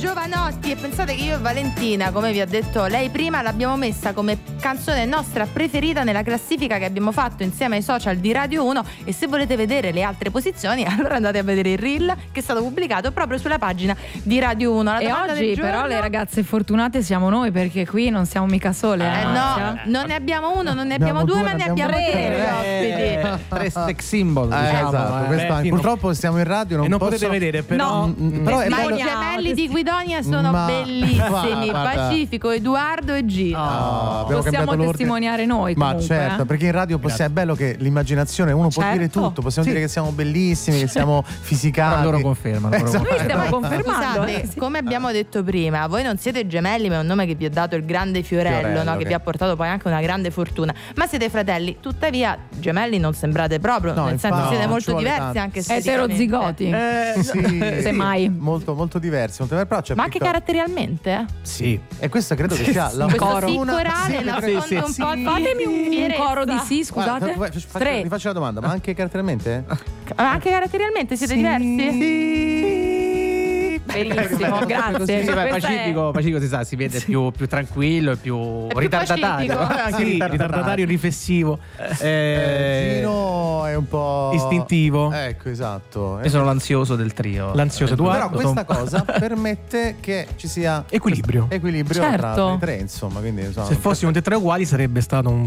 Giovanotti, e pensate che io e Valentina, come vi ha detto lei prima, l'abbiamo messa come canzone nostra preferita nella classifica che abbiamo fatto insieme ai social di Radio 1, e se volete vedere le altre posizioni allora andate a vedere il reel che è stato pubblicato proprio sulla pagina di Radio 1. E oggi però le ragazze fortunate siamo noi, perché qui non siamo mica sole. No, non ne abbiamo uno, non ne abbiamo due, ma ne abbiamo tre ospiti. Tre sex symbol, esatto. Purtroppo siamo in radio, non potete vedere, però, ma i gemelli di Guidonia sono bellissimi. Guarda. Pacifico, Edoardo e Gino. Possiamo testimoniare noi comunque. Ma certo, perché in radio è bello che l'immaginazione, uno può dire tutto, possiamo dire che siamo bellissimi, che siamo fisicali. Però loro confermano. Noi stiamo confermando. Scusate, come abbiamo detto prima, voi non siete gemelli, ma è un nome che vi ha dato il grande Fiorello, no? Che vi ha portato poi anche una grande fortuna. Ma siete fratelli, tuttavia gemelli non sembrate proprio, nel senso siete molto diversi anche se eterozigoti. Semmai. Molto molto diversi, ma anche caratterialmente? Sì. E questo credo che sia la corale nasconde un po'. Fatemi un coro di sì, scusate. Vi faccio una domanda, ma anche caratterialmente? Ma anche caratterialmente siete diversi? Sì. Benissimo, grazie. Pacifico si sa, si vede più tranquillo e più ritardatario. Ritardatario, riflessivo. Gino è un po' istintivo. Ecco, esatto. Io sono l'ansioso del trio. L'ansioso Edoardo. Però questa cosa permette che ci sia equilibrio tra i tre, insomma. Quindi, se fossimo tutti e tre uguali sarebbe stato un